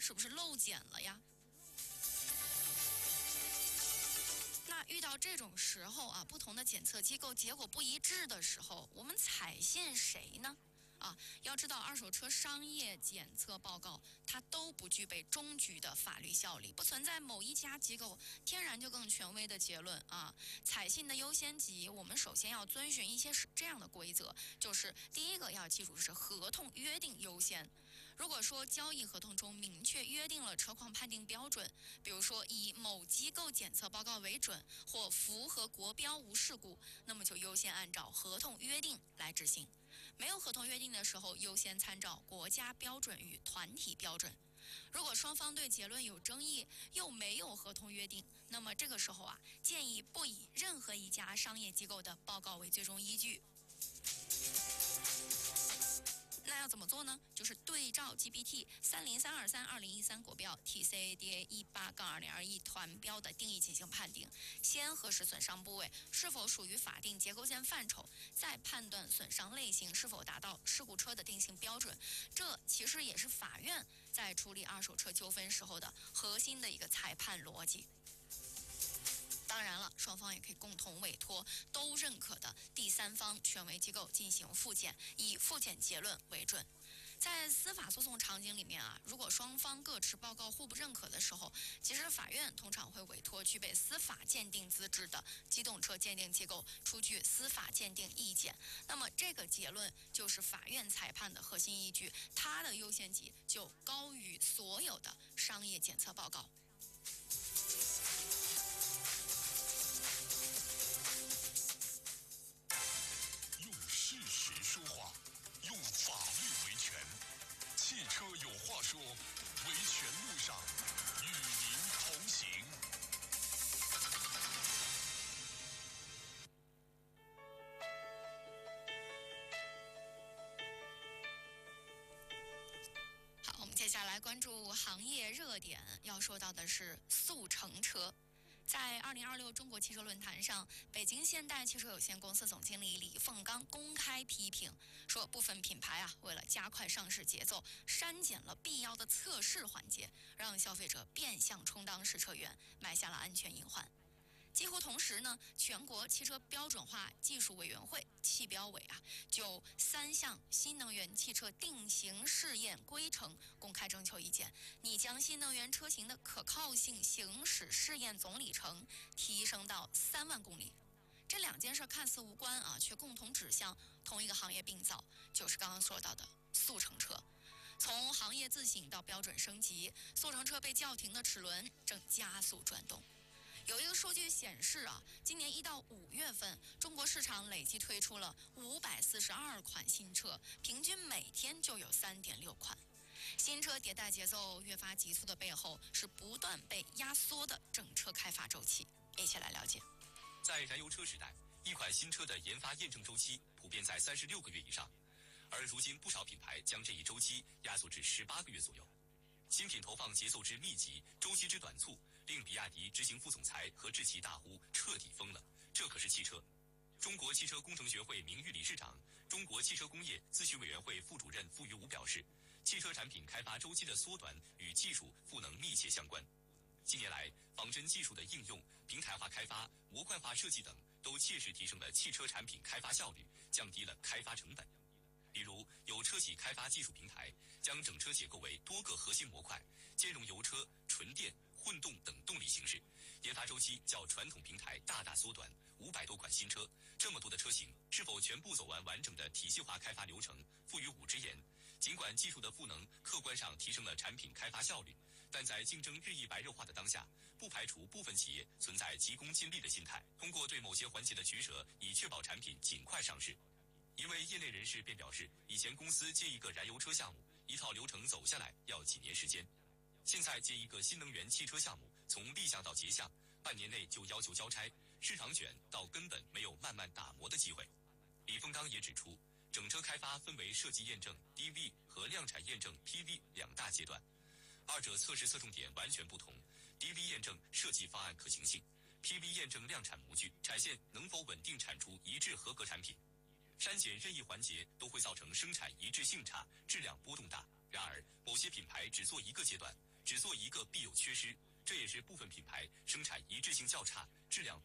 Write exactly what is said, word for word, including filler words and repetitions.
是不是漏检了呀？那遇到这种时候啊，不同的检测机构结果不一致的时候，我们采信谁呢？啊，要知道二手车商业检测报告它都不具备终局的法律效力，不存在某一家机构天然就更权威的结论啊。采信的优先级，我们首先要遵循一些这样的规则，就是第一个要记住是合同约定优先。如果说交易合同中明确约定了车况判定标准，比如说以某机构检测报告为准，或符合国标无事故，那么就优先按照合同约定来执行。没有合同约定的时候，优先参照国家标准与团体标准。如果双方对结论有争议，又没有合同约定，那么这个时候啊，建议不以任何一家商业机构的报告为最终依据。那要怎么做呢？就是对照 G B T 三零三二三二零一三国标 T C A D A 一八杠二零二一团标的定义进行判定，先核实损伤部位是否属于法定结构线范畴，再判断损伤类型是否达到事故车的定性标准。这其实也是法院在处理二手车纠纷时候的核心的一个裁判逻辑。当然了，双方也可以共同委托都认可的第三方权威机构进行复检，以复检结论为准。在司法诉讼场景里面啊，如果双方各持报告互不认可的时候，其实法院通常会委托具备司法鉴定资质的机动车鉴定机构出具司法鉴定意见。那么这个结论就是法院裁判的核心依据，它的优先级就高于所有的商业检测报告。 事实说话，用法律维权。汽车有话说，维权路上与您同行。 好，我们接下来关注行业热点，要说到的是速成车。在二零二六中国汽车论坛上，北京现代汽车有限公司总经理李凤刚公开批评说，部分品牌啊，为了加快上市节奏，删减了必要的测试环节，让消费者变相充当试车员，埋下了安全隐患。几乎同时呢，全国汽车标准化技术委员会汽标委啊，就三项新能源汽车定型试验规程公开征求意见，拟将新能源车型的可靠性行驶试验总里程提升到三万公里。这两件事看似无关啊，却共同指向同一个行业病灶，就是刚刚说到的速成车。从行业自省到标准升级，速成车被叫停的齿轮正加速转动。有一个数据显示啊，今年一到五月份，中国市场累计推出了五百四十二款新车，平均每天就有三点六款。新车迭代节奏越发急促的背后，是不断被压缩的整车开发周期。一起来了解。 在燃油车时代，一款新车的研发验证周期普遍在三十六个月以上，而如今不少品牌将这一周期压缩至十八个月左右。新品投放节奏之密集，周期之短促，令比亚迪执行副总裁和智奇大呼彻底疯了。这可是汽车。中国汽车工程学会名誉理事长、中国汽车工业咨询委员会副主任傅于武表示，汽车产品开发周期的缩短与技术赋能密切相关。近年来，仿真技术的应用、平台化开发、模块化设计等，都切实提升了汽车产品开发效率，降低了开发成本。比如，有车企开发技术平台，将整车结构为多个核心模块，兼容油车、纯电、混动等动力形式，研发周期较传统平台大大缩短。五百多款新车，这么多的车型，是否全部走完完整的体系化开发流程？傅于武直言，尽管技术的赋能客观上提升了产品开发效率，但在竞争日益白热化的当下，不排除部分企业存在急功近利的心态，通过对某些环节的取舍，以确保产品尽快上市。一位业内人士便表示，以前公司接一个燃油车项目，一套流程走下来要几年时间，现在接一个新能源汽车项目，从立项到结项，半年内就要求交差，市场卷到根本没有慢慢打磨的机会。李凤刚也指出，整车开发分为设计验证 D V 和量产验证 P V 两大阶段，二者测试侧重点完全不同。D V 验证设计方案可行性， P V 验证量产模具产线能否稳定产出一致合格产品。删减任意环节都会造成生产一致性差，质量波动大。 然而，某些品牌只做一个阶段，只做一个必有缺失，这也是部分品牌生产一致性较差、质量